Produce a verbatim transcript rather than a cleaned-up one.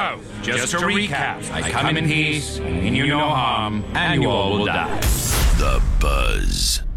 So, just to recap, I come in peace, mean you no harm, and you all will die. The Buzz.